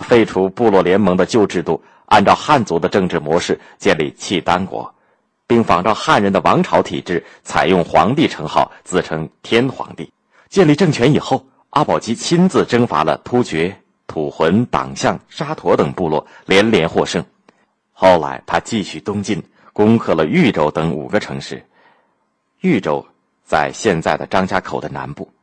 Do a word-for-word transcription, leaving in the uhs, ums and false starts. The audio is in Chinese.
废除部落联盟的旧制度，按照汉族的政治模式建立契丹国，并仿照汉人的王朝体制，采用皇帝称号，自称天皇帝。建立政权以后，阿保机亲自征伐了突厥、吐浑、党项、沙陀等部落，连连获胜。后来他继续东进，攻克了豫州等五个城市。豫州在现在的张家口的南部。